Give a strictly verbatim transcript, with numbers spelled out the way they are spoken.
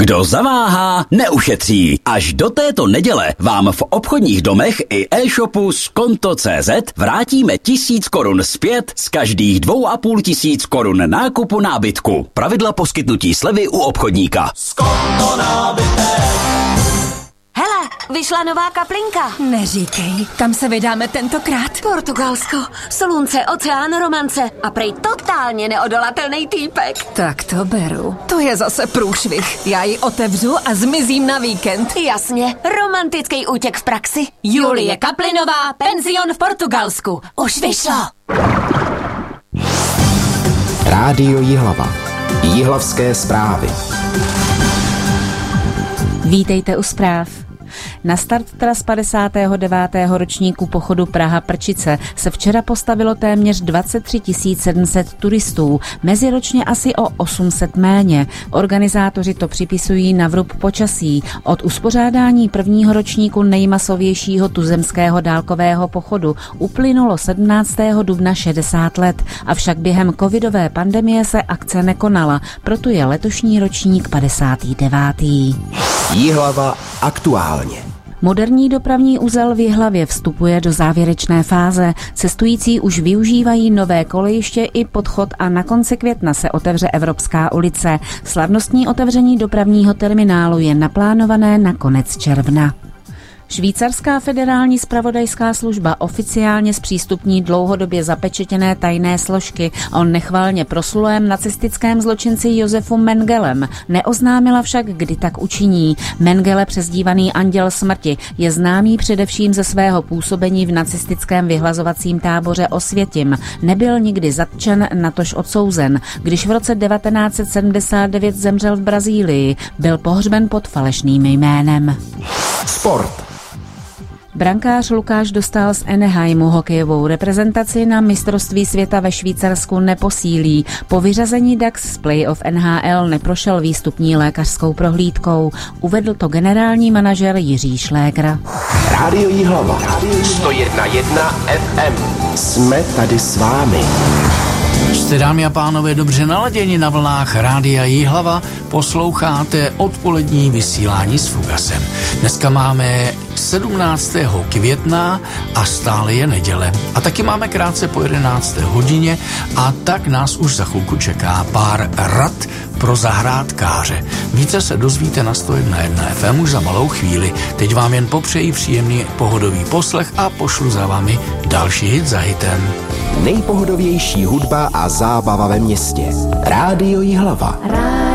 Kdo zaváhá, neušetří. Až do této neděle vám v obchodních domech i e-shopu Skonto tečka cé zet vrátíme tisíc korun zpět z každých dvou a půl tisíc korun nákupu nábytku. Pravidla poskytnutí slevy u obchodníka. Skonto nábytek. Hele, vyšla nová kaplinka. Neříkej, kam se vydáme tentokrát? Portugalsko, slunce, oceán, romance a prej totálně neodolatelný týpek. Tak to beru. To je zase průšvih. Já ji otevřu a zmizím na víkend. Jasně, romantický útěk v praxi. Julie Kaplinová, penzion v Portugalsku. Už vyšlo. Rádio Jihlava. Jihlavské zprávy. Vítejte u zpráv. Na start tras padesátého devátého ročníku pochodu Praha-Prčice se včera postavilo téměř dvacet tři tisíc sedm set turistů, meziročně asi o osm set méně. Organizátoři to připisují na vrub počasí. Od uspořádání prvního ročníku nejmasovějšího tuzemského dálkového pochodu uplynulo sedmnáctého dubna šedesát let, avšak během covidové pandemie se akce nekonala, proto je letošní ročník padesátý devátý Jihlava aktuálně. Moderní dopravní uzel v Jihlavě vstupuje do závěrečné fáze. Cestující už využívají nové kolejiště i podchod a na konci května se otevře Evropská ulice. Slavnostní otevření dopravního terminálu je naplánované na konec června. Švýcarská federální zpravodajská služba oficiálně zpřístupní dlouhodobě zapečetěné tajné složky o nechvalně proslulém nacistickém zločinci Josefu Mengelem. Neoznámila však, kdy tak učiní. Mengele, přezdívaný Anděl smrti, je známý především ze svého působení v nacistickém vyhlazovacím táboře Osvětim. Nebyl nikdy zatčen, natož odsouzen. Když v roce devatenáct set sedmdesát devět zemřel v Brazílii, byl pohřben pod falešným jménem. Sport. Brankář Lukáš Dostál z Anaheimu hokejovou reprezentaci na mistrovství světa ve Švýcarsku neposílí. Po vyřazení Ducks z playoff N H L neprošel výstupní lékařskou prohlídkou. Uvedl to generální manažer Jiří Šlégr. Rádio Jihlava. sto jedna celá jedna F M. Jsme tady s vámi. Jste, dámy a pánové, dobře naladěni na vlnách Rádia Jihlava, posloucháte odpolední vysílání s Fugasem. Dneska máme sedmnáctého května a stále je neděle. A taky máme krátce po jedenácté hodině a tak nás už za chvilku čeká pár rad pro zahrádkáře. Více se dozvíte na sto jedna celá jedna F M už za malou chvíli. Teď vám jen popřeji příjemný pohodový poslech a pošlu za vámi další hit za hitem. Nejpohodovější hudba a zábava ve městě. Rádio Jihlava. Rádio